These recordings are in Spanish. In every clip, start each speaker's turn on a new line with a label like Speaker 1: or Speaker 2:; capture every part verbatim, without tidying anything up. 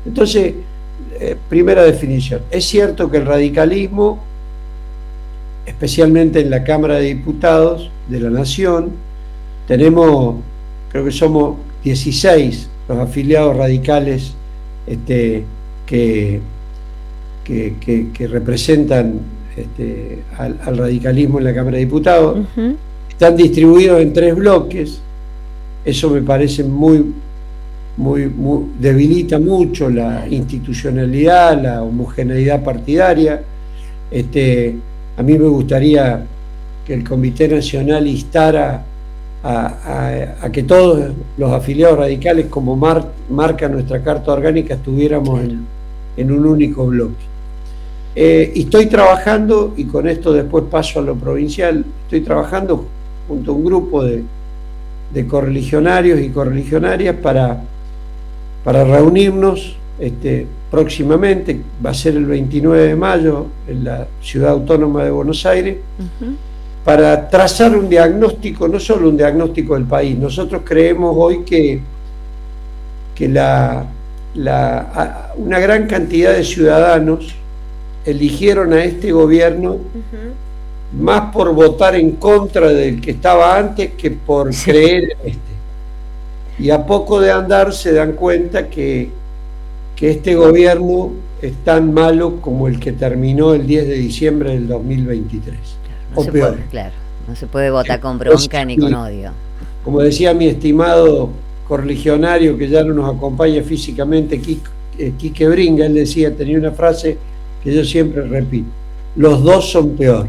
Speaker 1: Entonces, eh, primera definición, es cierto que el radicalismo, especialmente en la Cámara de Diputados de la Nación, tenemos, creo que somos dieciséis los afiliados radicales este, que, que, que, que representan este, al, al radicalismo en la Cámara de Diputados. Uh-huh. Están distribuidos en tres bloques. Eso me parece muy, muy, muy debilita mucho la institucionalidad, la homogeneidad partidaria. Este, a mí me gustaría que el Comité Nacional instara a, a, a que todos los afiliados radicales, como mar, marca nuestra Carta Orgánica, estuviéramos en, en un único bloque. Eh, y estoy trabajando, y con esto después paso a lo provincial, estoy trabajando junto a un grupo de, de correligionarios y correligionarias para, para reunirnos este, próximamente, va a ser el veintinueve de mayo en la Ciudad Autónoma de Buenos Aires, uh-huh. para trazar un diagnóstico, no solo un diagnóstico del país. Nosotros creemos hoy que, que la, la, una gran cantidad de ciudadanos eligieron a este gobierno uh-huh. más por votar en contra del que estaba antes que por sí. creer en este. Y a poco de andar se dan cuenta que, que este gobierno es tan malo como el que terminó el diez de diciembre del dos mil veintitrés.
Speaker 2: No, se puede, claro, no se puede votar con bronca ni con odio.
Speaker 1: Como decía mi estimado correligionario que ya no nos acompaña físicamente, Quique, Quique Bringa, él decía, tenía una frase que yo siempre repito: los dos son peor.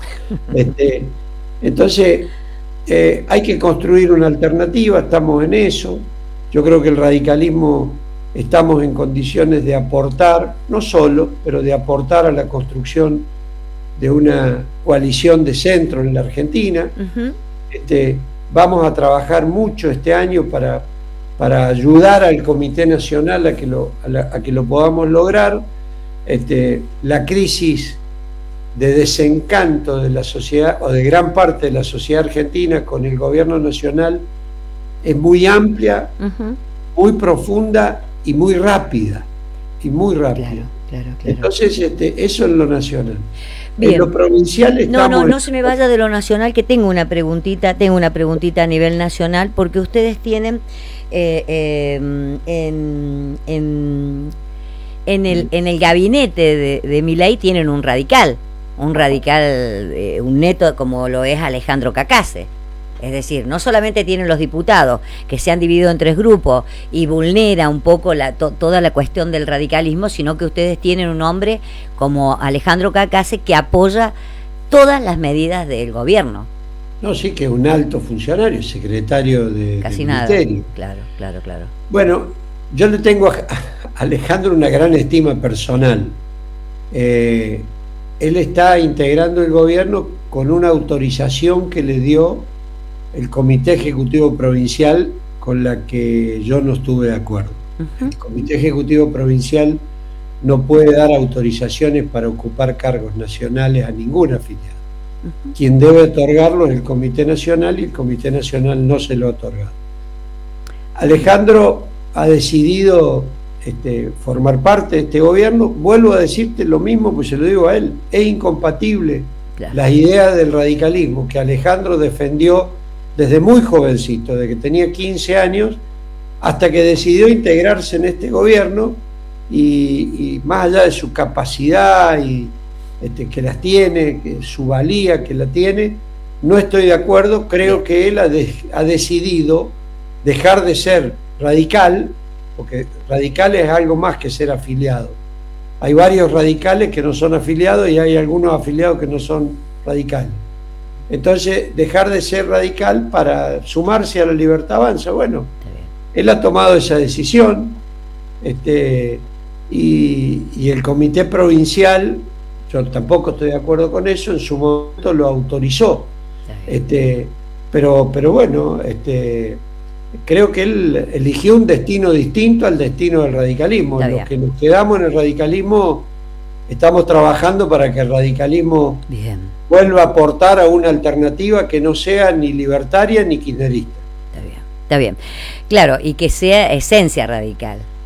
Speaker 1: este, entonces eh, hay que construir una alternativa, estamos en eso. Yo creo que el radicalismo estamos en condiciones de aportar, no solo, pero de aportar a la construcción de una coalición de centro en la Argentina. Uh-huh. este, vamos a trabajar mucho este año para, para ayudar al Comité Nacional a que lo, a la, a que lo podamos lograr. Este, la crisis de desencanto de la sociedad, o de gran parte de la sociedad argentina con el gobierno nacional, es muy amplia, uh-huh. muy profunda y muy rápida, y muy rápida.
Speaker 2: Claro, claro, claro.
Speaker 1: Entonces, este, eso es lo nacional.
Speaker 2: Bien.
Speaker 1: En lo provincial estamos...
Speaker 2: No, no, no se me vaya de lo nacional, que tengo una preguntita, tengo una preguntita a nivel nacional, porque ustedes tienen eh, eh, en, en, en, el, en el gabinete de, de Milei tienen un radical, un radical, eh, un neto como lo es Alejandro Cacase. Es decir, no solamente tienen los diputados que se han dividido en tres grupos y vulnera un poco la, to, toda la cuestión del radicalismo, sino que ustedes tienen un hombre como Alejandro Cacase que apoya todas las medidas del gobierno.
Speaker 1: No, sí, que es un alto funcionario, secretario de
Speaker 2: Casi
Speaker 1: del
Speaker 2: nada.
Speaker 1: Ministerio.
Speaker 2: Claro, claro, claro.
Speaker 1: Bueno, yo le tengo a, a Alejandro una gran estima personal. Eh, él está integrando el gobierno con una autorización que le dio el Comité Ejecutivo Provincial, con la que yo no estuve de acuerdo. Uh-huh. El Comité Ejecutivo Provincial no puede dar autorizaciones para ocupar cargos nacionales a ningún afiliado. Uh-huh. Quien debe otorgarlo es el Comité Nacional, y el Comité Nacional no se lo ha otorgado. Alejandro ha decidido este, formar parte de este gobierno. Vuelvo a decirte lo mismo, pues se lo digo a él: es incompatible claro. las ideas del radicalismo que Alejandro defendió desde muy jovencito, de que tenía quince años, hasta que decidió integrarse en este gobierno, y, y más allá de su capacidad y este, que las tiene, que su valía que la tiene, no estoy de acuerdo. Creo que él ha, de, ha decidido dejar de ser radical, porque radical es algo más que ser afiliado. Hay varios radicales que no son afiliados y hay algunos afiliados que no son radicales. Entonces, dejar de ser radical para sumarse a la Libertad Avanza. Bueno, él ha tomado esa decisión, este, y, y el Comité Provincial, yo tampoco estoy de acuerdo con eso, en su momento lo autorizó. Este, pero, pero bueno, este, creo que él eligió un destino distinto al destino del radicalismo. Los que nos quedamos en el radicalismo estamos trabajando para que el radicalismo Bien. vuelva a aportar a una alternativa que no sea ni libertaria ni kirchnerista.
Speaker 2: Está bien, está bien. Claro, y que sea esencia radical.